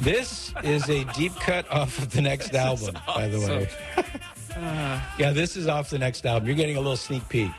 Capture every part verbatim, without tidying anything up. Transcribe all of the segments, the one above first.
This is a deep cut off of the next album, awesome. By the way. uh, yeah, this is off the next album. You're getting a little sneak peek.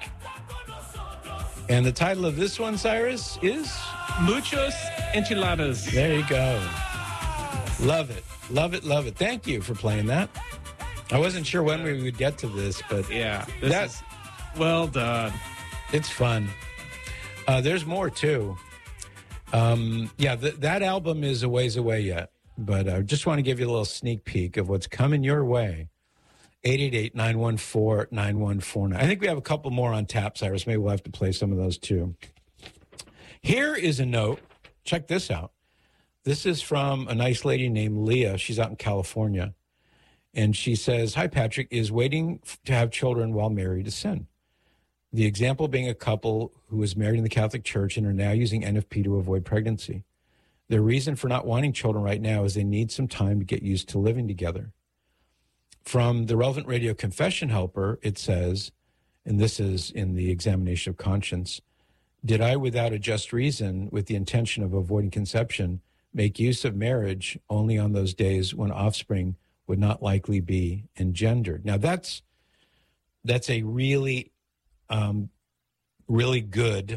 And the title of this one, Cyrus, is? Muchos Enchiladas. There you go. Love it. Love it. Love it. Thank you for playing that. I wasn't sure when we would get to this, but yeah, this that's is well done. It's fun. Uh, there's more, too. Um, yeah, th- that album is a ways away yet, but I just want to give you a little sneak peek of what's coming your way. eight eight eight, nine one four, nine one four nine. I think we have a couple more on tap, Cyrus. Maybe we'll have to play some of those, too. Here is a note. Check this out. This is from a nice lady named Leah. She's out in California. And she says, "Hi, Patrick, is waiting to have children while married a sin? The example being a couple who was married in the Catholic Church and are now using N F P to avoid pregnancy. Their reason for not wanting children right now is they need some time to get used to living together." From the Relevant Radio Confession Helper, it says, and this is in the examination of conscience, "Did I, without a just reason, with the intention of avoiding conception, make use of marriage only on those days when offspring would not likely be engendered?" Now, that's that's a really, um, really good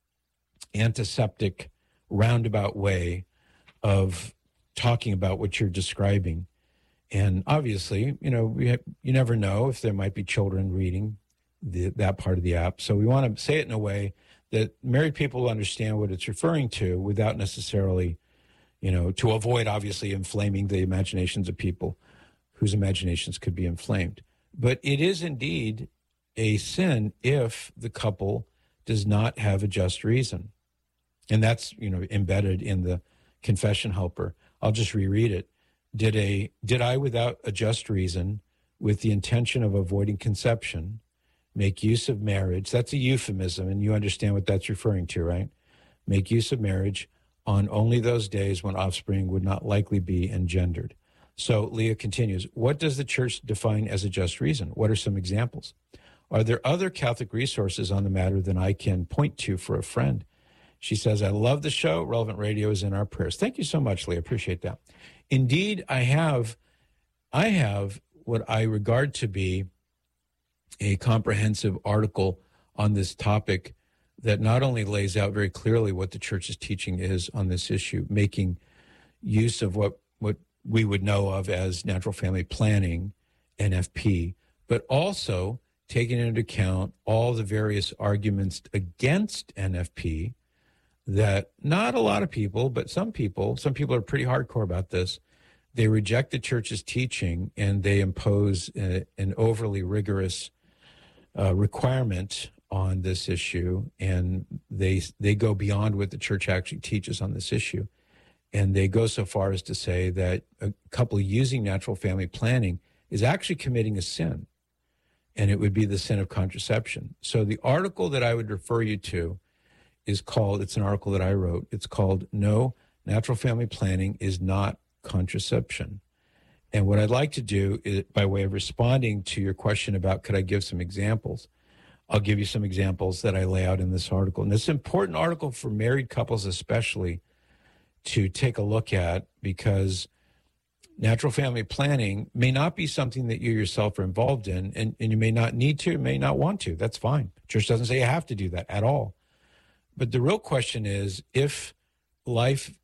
antiseptic roundabout way of talking about what you're describing. And obviously, you know, we have, you never know if there might be children reading the, that part of the app. So we want to say it in a way that married people understand what it's referring to without necessarily, you know, to avoid obviously inflaming the imaginations of people whose imaginations could be inflamed. But it is indeed a sin if the couple does not have a just reason. And that's, you know, embedded in the confession helper. I'll just reread it. Did a did I, without a just reason, with the intention of avoiding conception, make use of marriage? That's a euphemism, and you understand what that's referring to, right? Make use of marriage on only those days when offspring would not likely be engendered. So Leah continues, what does the church define as a just reason? What are some examples? Are there other Catholic resources on the matter than I can point to for a friend? She says, I love the show. Relevant Radio is in our prayers. Thank you so much, Leah. Appreciate that. Indeed, I have, I have what I regard to be a comprehensive article on this topic that not only lays out very clearly what the church's teaching is on this issue, making use of what, what we would know of as natural family planning, N F P, but also taking into account all the various arguments against N F P that not a lot of people, but some people, some people are pretty hardcore about this. They reject the church's teaching and they impose a, an overly rigorous uh, requirement on this issue, and they they go beyond what the church actually teaches on this issue. And they go so far as to say that a couple using natural family planning is actually committing a sin, and it would be the sin of contraception. So the article that I would refer you to is called, it's an article that I wrote, it's called No, Natural Family Planning is Not Contraception. And what I'd like to do is, by way of responding to your question about could I give some examples, I'll give you some examples that I lay out in this article. And it's an important article for married couples especially to take a look at, because natural family planning may not be something that you yourself are involved in, and, and you may not need to, may not want to. That's fine. Church doesn't say you have to do that at all. But the real question is, if life